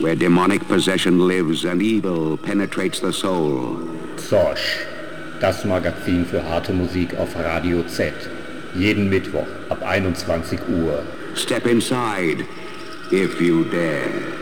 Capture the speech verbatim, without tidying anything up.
where demonic possession lives and evil penetrates the soul. Zosch, das Magazin für harte Musik auf Radio Z. Jeden Mittwoch ab einundzwanzig Uhr. Step inside, if you dare.